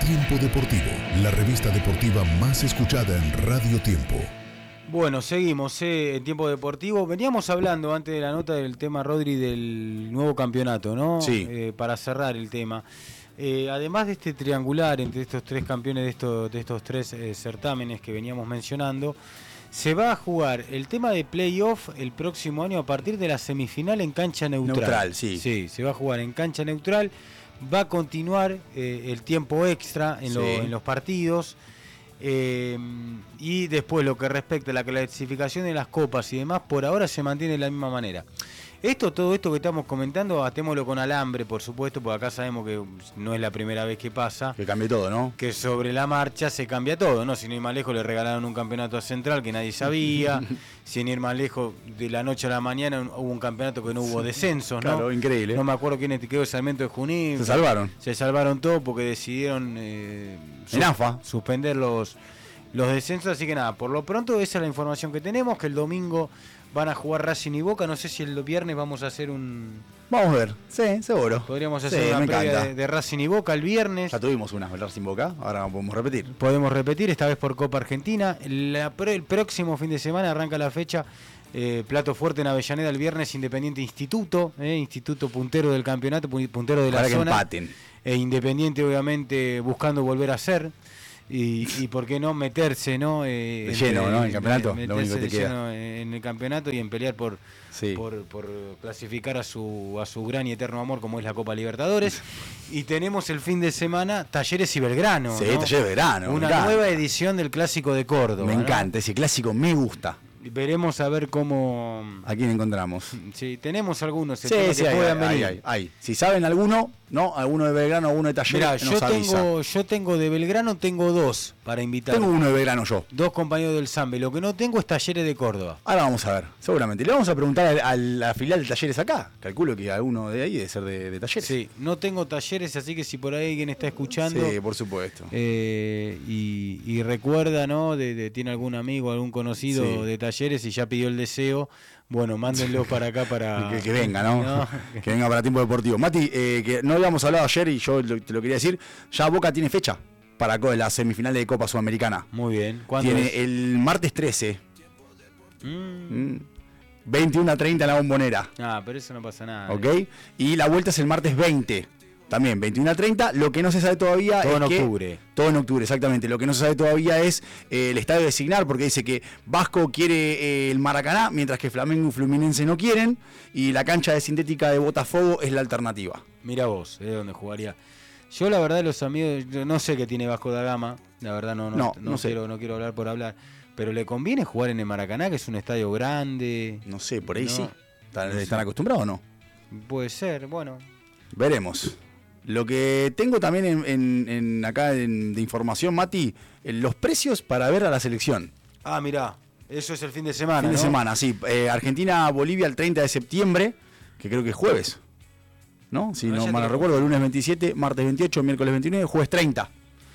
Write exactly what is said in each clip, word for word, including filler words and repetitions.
Tiempo Deportivo, la revista deportiva más escuchada en Radio Tiempo. Bueno, seguimos eh, en Tiempo Deportivo. Veníamos hablando antes de la nota del tema, Rodri, del nuevo campeonato, ¿no? Sí. Eh, para cerrar el tema. Eh, además de este triangular entre estos tres campeones de estos, de estos tres eh, certámenes que veníamos mencionando, se va a jugar el tema de playoff el próximo año a partir de la semifinal en cancha neutral. Neutral, sí. Sí, se va a jugar en cancha neutral. Va a continuar eh, el tiempo extra en, lo, Sí. en los partidos. Eh, y después lo que respecta a la clasificación de las copas y demás, por ahora se mantiene de la misma manera. Esto, todo esto que estamos comentando, atémoslo con alambre, por supuesto, porque acá sabemos que no es la primera vez que pasa. Que cambie todo, ¿no? Que sobre la marcha se cambia todo, ¿no? Sin ir más lejos le regalaron un campeonato a Central que nadie sabía. Sin ir más lejos, de la noche a la mañana hubo un campeonato que no hubo descensos, ¿no? Claro, increíble. No me acuerdo quién quedó de Sarmiento de Junín. Se salvaron. Se salvaron todos porque decidieron eh, En AFA. suspender los, los descensos. Así que nada, por lo pronto esa es la información que tenemos, que el domingo van a jugar Racing y Boca. No sé si el viernes vamos a hacer un... Vamos a ver, sí, seguro. Podríamos hacer Sí, una me previa encanta. de, de Racing y Boca el viernes. Ya tuvimos una, el Racing Boca, ahora podemos repetir. Podemos repetir, esta vez por Copa Argentina. La, el próximo fin de semana arranca la fecha. Eh, plato fuerte en Avellaneda el viernes, Independiente Instituto, eh, Instituto puntero del campeonato, puntero de la Para que zona. empaten. E Independiente obviamente buscando volver a ser. Y, y por qué no meterse, ¿no? Eh, De lleno, ¿no? En el campeonato, meterse lo único que te de queda. lleno en el campeonato y en pelear por, Sí. por, por clasificar a su, a su gran y eterno amor como es la Copa Libertadores. Y tenemos el fin de semana Talleres y Belgrano. Sí, ¿no? Talleres Belgrano, me Una encanta. nueva edición del Clásico de Córdoba. Me ¿no? encanta, ese clásico me gusta. Veremos a ver cómo... ¿A quién encontramos? Sí, tenemos algunos. el Sí, tema sí, que hay, puedan hay, venir. hay, hay. Si saben alguno, ¿no? Alguno de Belgrano, alguno de Talleres, Mirá, nos yo avisa. tengo, yo tengo de Belgrano, tengo dos para invitar. Tengo uno de Belgrano yo. Dos compañeros del Sambe. Lo que no tengo es Talleres de Córdoba. Ahora vamos a ver, seguramente. Le vamos a preguntar a, a la filial de Talleres acá. Calculo que alguno de ahí debe ser de, de Talleres. Sí, no tengo Talleres, así que si por ahí alguien está escuchando Sí, por supuesto. eh, y, y recuerda, ¿no? De, de- tiene algún amigo, algún conocido Sí. de Talleres y ya pidió el deseo, bueno, mándenlo para acá para... Que, que venga, ¿no? No. Que venga para Tiempo Deportivo. Mati, eh, que no habíamos hablado ayer y yo lo- te lo quería decir, ya Boca tiene fecha para co- la semifinal de Copa Sudamericana. Muy bien. ¿Cuándo Tiene es? el martes trece, Mm. mm, veintiuno a treinta en la Bombonera, Ah, pero eso no pasa nada. ¿ok? Y la vuelta es el martes veinte, también veintiuno a treinta. Lo que no se sabe todavía Todo es en que- octubre. Todo en octubre, exactamente. Lo que no se sabe todavía es eh, el estadio de designar, porque dice que Vasco quiere eh, el Maracaná, mientras que Flamengo y Fluminense no quieren, y la cancha de sintética de Botafogo es la alternativa. Mira vos, es donde jugaría. Yo la verdad los amigos, yo no sé qué tiene Vasco da Gama, la verdad no no, No, no no sé. quiero no quiero hablar por hablar, pero le conviene jugar en el Maracaná, que es un estadio grande. No sé, por ahí No, sí. ¿Están, no sé. están acostumbrados o no? Puede ser, bueno. Veremos. Lo que tengo también en, en- en acá en- de información, Mati, eh, los precios para ver a la selección. Ah, mirá, eso es el fin de semana, Fin de ¿no? semana, sí. Eh, Argentina-Bolivia el treinta de septiembre, que creo que es jueves. ¿No? Si Ah, no ya mal te- recuerdo, lunes veintisiete, martes veintiocho, miércoles veintinueve, jueves treinta.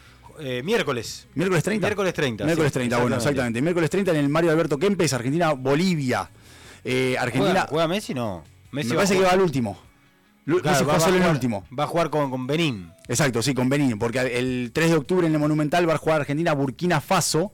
Eh, miércoles. ¿Miércoles treinta? Miércoles treinta. Miércoles sí, treinta, bueno, exactamente. Miércoles treinta en el Mario Alberto Kempes, Argentina-Bolivia. Eh, Argentina, ¿Juega, juega Messi? No. Messi me va a parece que jugar- va al último. Lu- Claro, Messi va, juega va a solo en el jugar- último. Va a jugar con, con Benín. Exacto, sí, con Benín, porque el tres de octubre en el Monumental va a jugar Argentina-Burkina Faso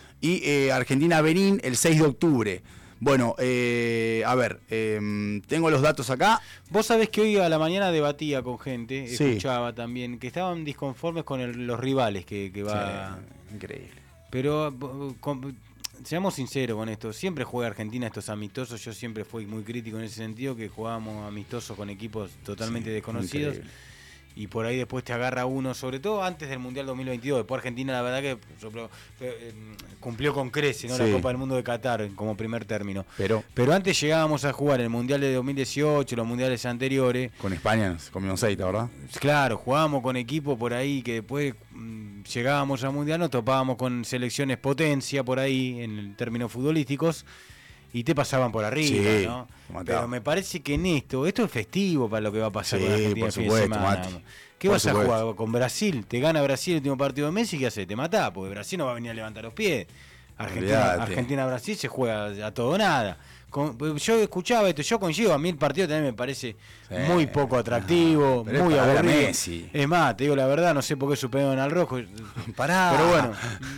y eh, Argentina-Benín el seis de octubre. Bueno, eh, a ver, eh, tengo los datos acá. Vos sabés que hoy a la mañana debatía con gente, Sí. escuchaba también, que estaban disconformes con el- los rivales que, que va... Sí, increíble. Pero eh, con- seamos sinceros con esto, siempre juega Argentina estos amistosos, yo siempre fui muy crítico en ese sentido, que jugábamos amistosos con equipos totalmente Sí, desconocidos. increíble. Y por ahí después te agarra uno, sobre todo antes del Mundial dos mil veintidós. Después Argentina, la verdad que soplo- eh, cumplió con crece, ¿no? Sí. La Copa del Mundo de Qatar como primer término. Pero Pero antes llegábamos a jugar el Mundial de dos mil dieciocho, los mundiales anteriores. con España nos comimos seis, ¿verdad? Claro, jugábamos con equipos por ahí que después mm, llegábamos al Mundial, nos topábamos con selecciones potencia por ahí en términos futbolísticos y te pasaban por arriba, Sí, ¿no? mataba. Pero me parece que en esto, esto es festivo para lo que va a pasar Sí, con Argentina por el fin de supuesto, semana. Mati. ¿Qué Por vas supuesto. a jugar con Brasil? Te gana Brasil el último partido de Messi, ¿qué hace? Te matá, porque Brasil no va a venir a levantar los pies. Argentina, Olvídate. Argentina-Brasil se juega a todo o nada. con, yo escuchaba esto, yo coincido, a mí el partido también me parece sí, muy poco atractivo, no, muy aburrido. Messi. Es más, te digo la verdad, no sé por qué suspendieron al Rojo. Pará. Pero bueno.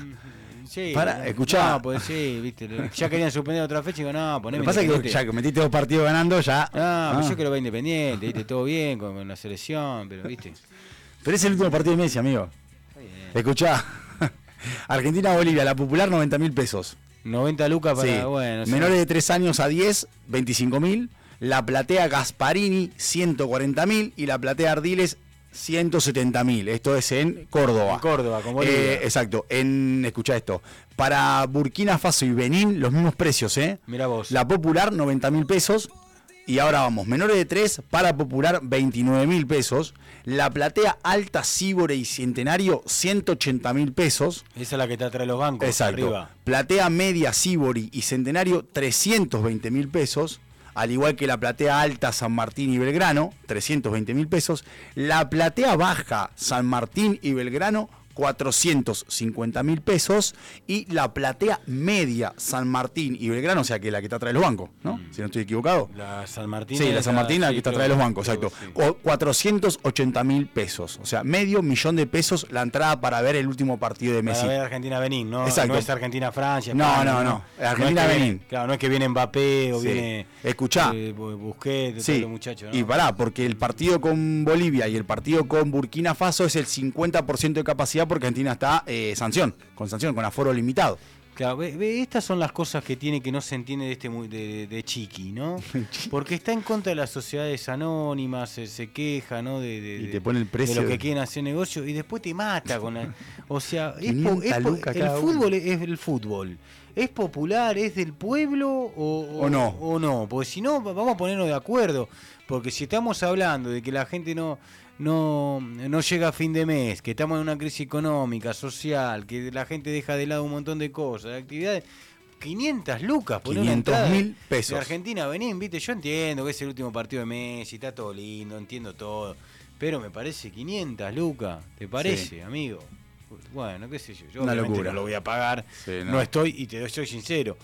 Sí, Para, escuchá. No, pues sí, viste. Ya querían suspender otra fecha y digo, no, poneme. Lo que pasa es que ya que metiste dos partidos ganando, ya. No, ah. pues yo quiero ver Independiente, viste, todo bien con, con la selección, pero viste. Pero es el último partido de Messi, amigo. Escuchá. Argentina-Bolivia, la popular noventa mil pesos. noventa lucas para, sí. bueno. Menores de tres años a diez, veinticinco mil. La platea Gasparini, ciento cuarenta mil. Y la platea Ardiles, ciento setenta mil. Esto es en Córdoba. En Córdoba, como Bolivia. Eh, exacto. En, escuchá esto. Para Burkina Faso y Benín, los mismos precios, ¿eh? Mira vos. La popular, noventa mil pesos. Y ahora vamos, menores de tres, para popular, veintinueve mil pesos. La platea alta, Cíbore y Centenario, ciento ochenta mil pesos. Esa es la que está atrás de los bancos. Exacto. Arriba. Platea media, Cíbore y Centenario, trescientos veinte mil pesos. Al igual que la platea alta, San Martín y Belgrano, trescientos veinte mil pesos. La platea baja, San Martín y Belgrano, cuatrocientos cincuenta mil pesos. Y la platea media, San Martín y Belgrano, o sea que la que está atrás de los bancos, ¿no? Mm. Si no estoy equivocado. La San Martín. Sí, la San Martín, la, la sí, que está atrás de los bancos, creo, exacto. Sí. cuatrocientos ochenta mil pesos. O sea, medio millón de pesos la entrada para ver el último partido de Messi. Para ver Argentina-Benín, ¿no? Exacto. No es Argentina-Francia. No, España, no, no. no. Argentina-Benín. No claro, no es que viene Mbappé o sí. viene. Escuchá. Eh, Busquets, sí. los muchachos, ¿no? Y pará, porque el partido con Bolivia y el partido con Burkina Faso es el cincuenta por ciento de capacidad porque Argentina está eh, sanción, con sanción, con aforo limitado. Claro, ve, ve, estas son las cosas que tiene que no se entiende de este de, de Chiqui, ¿no? Porque está en contra de las sociedades anónimas, se, se queja, ¿no? De, de, y te pone el precio de lo que de... quieren hacer negocio y después te mata con la, o sea, es, es, el fútbol es el fútbol. ¿Es popular, es del pueblo o, o, o no? O no, porque si no vamos a ponernos de acuerdo, porque si estamos hablando de que la gente no No, no llega a fin de mes, que estamos en una crisis económica, social, que la gente deja de lado un montón de cosas, de actividades, quinientas lucas por quinientos mil pesos. De Argentina, Benín, viste, yo entiendo que es el último partido de Messi, está todo lindo, entiendo todo, pero me parece quinientas lucas, ¿te parece, sí. amigo? Bueno, qué sé yo, yo una obviamente locura. no lo voy a pagar, sí, no. no estoy, y te soy sincero.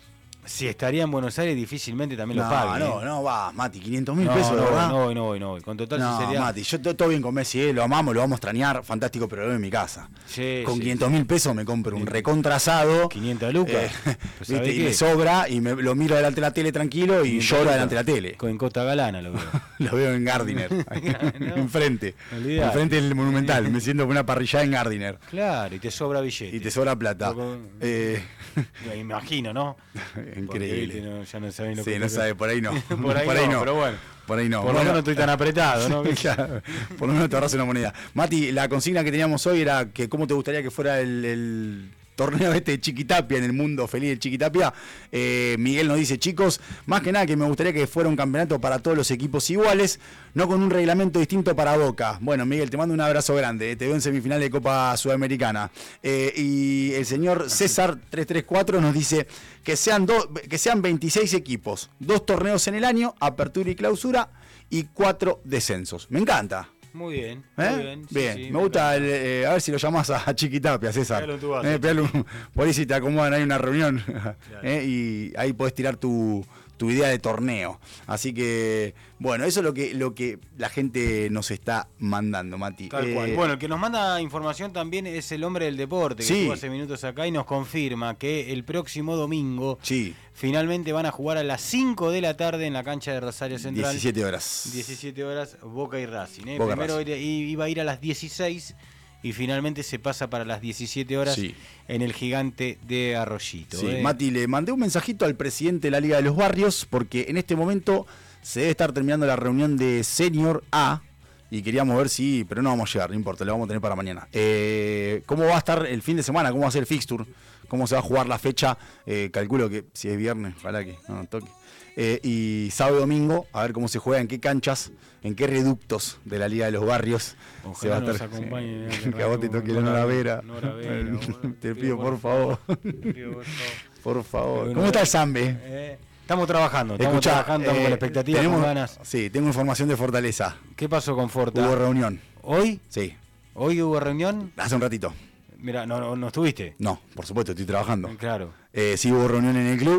Si estaría en Buenos Aires, difícilmente también no, lo pague. No, ¿eh? no, va, Mati, quinientos mil no, pesos, no, ¿verdad? No, no voy, no voy. Con total no, sinceridad. Mati, yo todo bien con Messi, ¿eh? Lo amamos, lo vamos a extrañar, fantástico, pero lo veo en mi casa. Sí, con sí, quinientos mil pesos me compro un sí. recontrasado. quinientas lucas. Eh, pues ¿viste? Y me sobra y me lo miro delante de la tele tranquilo y lloro delante de la tele. Con Costa Galana lo veo. Lo veo en Gardiner, no, enfrente. Olvidate. Enfrente del Monumental, me siento con una parrillada en Gardiner. Claro, y te sobra billete. Y te sobra plata. Con... Eh... Me imagino, ¿no? Increíble. Porque, no, ya no saben lo sí, que no sabe, por ahí no. por ahí, por ahí no, no, pero bueno. Por ahí no. Por lo bueno, menos no estoy tan apretado, ¿no? Claro, por lo menos te ahorras una moneda. Mati, la consigna que teníamos hoy era que cómo te gustaría que fuera el, el torneo este de Chiquitapia, en el mundo feliz de Chiquitapia. Eh, Miguel nos dice, chicos, más que nada que me gustaría que fuera un campeonato para todos los equipos iguales, no con un reglamento distinto para Boca. Bueno, Miguel, te mando un abrazo grande, eh, te veo en semifinal de Copa Sudamericana. Eh, y el señor César tres tres cuatro nos dice que sean, do, que sean veintiséis equipos, dos torneos en el año, apertura y clausura, y cuatro descensos. Me encanta. Muy bien, ¿Eh? muy bien. Sí, bien. sí, me, me gusta, el, eh, a ver si lo llamás a, a Chiquitapia, César. Pégalo en tu vaso. Eh, pégalo un, por ahí si te acomodan, hay una reunión. Claro. eh, y ahí podés tirar tu, tu idea de torneo. Así que, bueno, eso es lo que, lo que la gente nos está mandando, Mati. Tal eh, cual. Bueno, el que nos manda información también es el hombre del deporte, que sí. estuvo hace minutos acá y nos confirma que el próximo domingo sí. finalmente van a jugar a las cinco de la tarde en la cancha de Rosario Central. diecisiete horas. diecisiete horas, Boca y Racing. ¿eh? Boca Primero Racing. iba a ir a las dieciséis y finalmente se pasa para las diecisiete horas sí. en el Gigante de Arroyito. Sí, ¿eh? Mati, le mandé un mensajito al presidente de la Liga de los Barrios porque en este momento se debe estar terminando la reunión de Senior A y queríamos ver si, pero no vamos a llegar, no importa, lo vamos a tener para mañana. Eh, ¿Cómo va a estar el fin de semana? ¿Cómo va a ser el fixture? ¿Cómo se va a jugar la fecha? Eh, calculo que si es viernes, ojalá que no nos toque. Eh, y sábado y domingo, a ver cómo se juega, en qué canchas, en qué reductos de la Liga de los Barrios. Ojalá se va a nos estar, acompañe. Sí, que a vos te toque la Nora Vera. Nora Vera te pido por favor. Te pido por favor. Por favor. Bueno, ¿Cómo está el Zambe? Eh, estamos trabajando, estamos Escuchá, trabajando, estamos eh, con expectativas, tenemos, con ganas. Sí, tengo información de Fortaleza. ¿Qué pasó con Forta? Hubo reunión. ¿Hoy? Sí. ¿Hoy hubo reunión? Hace un ratito. Mira, ¿no, no, no estuviste? No, por supuesto, estoy trabajando. Claro. Eh, sí hubo reunión en el club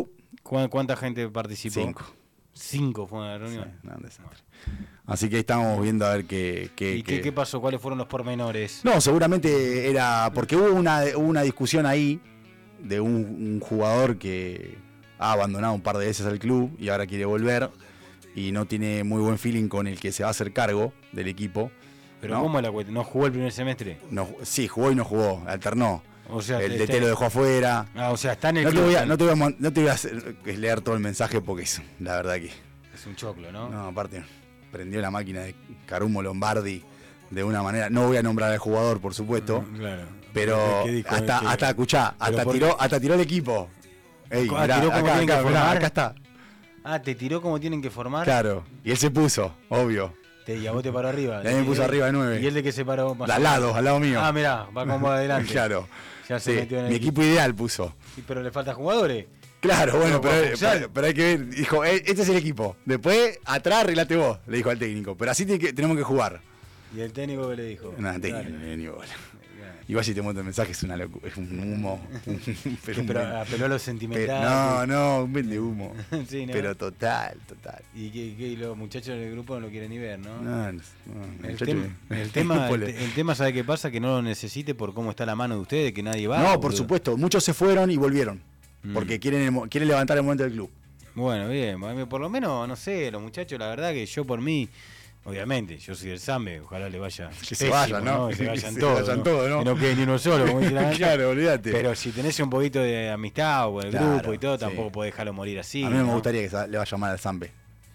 ¿Cu- ¿Cuánta gente participó? Cinco. Cinco fue una reunión. Sí, no, un desastre. Así que estamos viendo a ver qué... qué ¿Y qué... qué, qué pasó? ¿Cuáles fueron los pormenores? No, seguramente era... Porque hubo una, hubo una discusión ahí de un, un jugador que ha abandonado un par de veces al club y ahora quiere volver y no tiene muy buen feeling con el que se va a hacer cargo del equipo. ¿Pero ¿no? cómo es la cuestión? ¿No jugó el primer semestre? No, sí, jugó y no jugó, alternó. O sea, El este- D T lo dejó afuera. Ah, o sea, está en el No te, club. voy a, no, te voy a, mon- no te voy a hacer leer todo el mensaje porque es la verdad que... Es un choclo, ¿no? No, aparte, prendió la máquina de Carumo Lombardi de una manera... No voy a nombrar al jugador, por supuesto, Mm, claro. pero ¿Qué dijo? hasta, ¿Qué- hasta escuchá, pero hasta por qué? tiró, hasta tiró el equipo. Ey, Ah, mirá, tiró como acá, tienen que acá, mirá, formar. acá está. Ah, ¿te tiró como tienen que formar? Claro, y él se puso, obvio. Te, y a vos te paró arriba. Y a mí me puso ¿Y él- arriba de nueve. ¿Y él de qué se paró? más Al o menos? lado, al lado mío. Ah, mirá, va como adelante. Claro. Ya se Sí, metió en el mi equipo ideal puso. Sí, pero le faltan jugadores. Claro, bueno, No, para pero, futsal. pero, pero hay que ver. Dijo, "Eh, este es el equipo. Después, atrás, arreglate vos", le dijo al técnico. Pero así tiene que- tenemos que jugar. ¿Y el técnico qué le dijo? Nada, técnico, Dale. ni bola. Igual si te muestro el mensaje es una locu- es un humo. un- pero un Pero ven- apeló a lo pero- sentimental. no, no, un vende humo. Sí, ¿no? Pero total, total. Y que, que los muchachos del grupo no lo quieren ni ver, ¿no? No, no, no, El, muchacho, tem- el el tema, grupo el, le- te- el tema, ¿sabe qué pasa? Que no lo necesite por cómo está la mano de ustedes, que nadie va. No, por boludo. supuesto. Muchos se fueron y volvieron. Mm. Porque quieren, el mo- quieren levantar el momento del club. Bueno, bien, a mí por lo menos, no sé, los muchachos, la verdad que yo por mí, obviamente, yo soy del Sambe, ojalá le vaya. Que se pésimo, vayan, ¿no? Que se vayan Que se todos. vayan ¿no? todos, ¿no? Que no quede ni uno solo, como dice la canción. Claro, olvídate. Pero si tenés un poquito de amistad o el Claro, grupo y todo, sí. tampoco podés dejarlo morir así. a mí no me ¿no? gustaría que sa- le vaya mal al Zambe.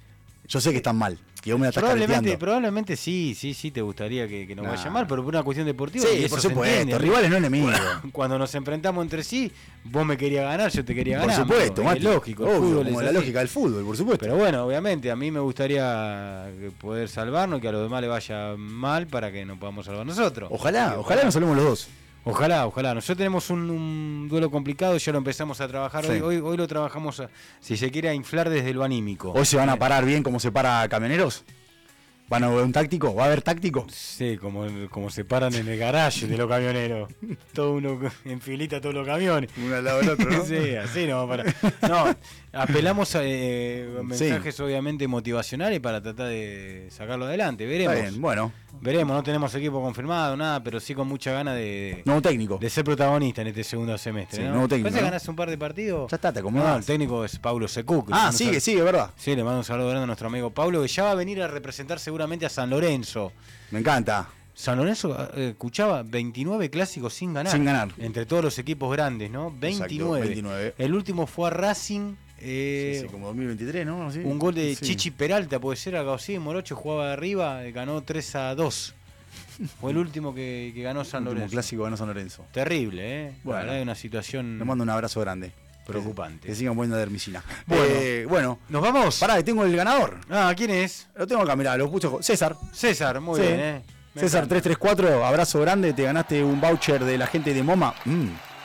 Yo sé que están mal. Que vos me la estás Probablemente, careteando. probablemente sí, sí, sí te gustaría que, que nos Nah. vaya mal, pero por una cuestión deportiva. y Sí, eso por se supuesto. entiende, ¿no? Rivales no enemigos. Cuando nos enfrentamos entre sí, vos me querías ganar, yo te quería Por ganar. supuesto, amigo, y Mati. es lógico, el Obvio, fútbol como es la así. lógica del fútbol, por supuesto. Pero bueno, obviamente, a mí me gustaría que poder salvarnos, que a los demás le vaya mal para que nos podamos salvar nosotros. Ojalá, ojalá nos salvemos los dos. Ojalá, ojalá. Nosotros tenemos un, un duelo complicado, ya lo empezamos a trabajar. Sí. Hoy, hoy, hoy lo trabajamos, a- si se quiere, a inflar desde lo anímico. Hoy se van a parar bien como se para Camioneros. ¿Van a ver un táctico? ¿Va a haber táctico? Sí, como, como se paran en el garage de los camioneros. Todo uno en filita, todos los camiones. Uno al lado del otro, Sí, así no para. No, apelamos a eh, mensajes obviamente motivacionales para tratar de sacarlo adelante. Veremos. Está bien, bueno. Veremos, no tenemos equipo confirmado, nada, pero sí con mucha ganas de, Nuevo técnico. de ser protagonista en este segundo semestre. Sí, ¿no? nuevo técnico, Parece que ¿no? ganás un par de partidos. Ya está, te No, acomodás. el técnico es Paulo Secu. que le Ah, mando un sigue, sal- sigue, ¿verdad? Sí, le mando un saludo grande a nuestro amigo Paulo, que ya va a venir a representar seguramente a San Lorenzo. Me encanta. San Lorenzo eh, escuchaba veintinueve clásicos sin ganar. Sin ganar. Entre todos los equipos grandes, ¿no? veintinueve. veintinueve. El último fue a Racing. eh, Sí, sí, como dos mil veintitrés, ¿no? Sí. Un gol de Sí. Chichi Peralta, puede ser, algo así. Morocho jugaba de arriba, eh, ganó tres a dos. Fue el último que, que ganó San Último Lorenzo. clásico ganó San Lorenzo. Terrible, ¿eh? Bueno. La verdad es una situación Le mando un abrazo grande. preocupante. Que sigan poniendo de Hermicina. Bueno. Eh, bueno. ¿Nos vamos? Pará, que tengo el ganador. Ah, ¿quién es? Lo tengo acá, mirá, lo puso César. César, muy Sí. bien, ¿eh? Me César encanta. tres tres cuatro, abrazo grande, te ganaste un voucher de la gente de MoMA. Mm,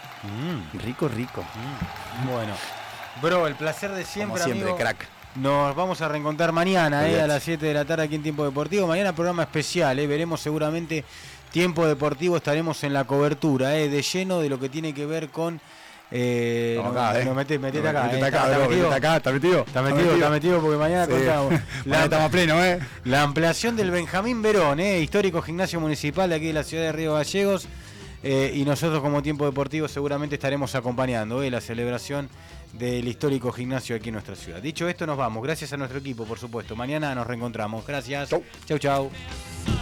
Mm, rico, rico. mm. Bueno. Bro, el placer de siempre, Como siempre, amigo. crack. Nos vamos a reencontrar mañana, eh, Olvídate. a las siete de la tarde aquí en Tiempo Deportivo. Mañana programa especial, eh, veremos seguramente Tiempo Deportivo, estaremos en la cobertura, eh, de lleno de lo que tiene que ver con... Eh, Estamos no, acá, eh. no, meté- metete No, acá, metete eh, acá, está- bro, está metido. metete acá, ¿está metido? Está metido, está metido porque mañana Sí. contamos. Mañana estamos a pleno, ¿eh? La ampliación del Benjamín Verón, eh, histórico gimnasio municipal de aquí de la ciudad de Río Gallegos. Eh, y nosotros como Tiempo Deportivo seguramente estaremos acompañando eh, la celebración del histórico gimnasio aquí en nuestra ciudad. Dicho esto, nos vamos. Gracias a nuestro equipo, por supuesto. Mañana nos reencontramos. Gracias. Chau. Chau, chau.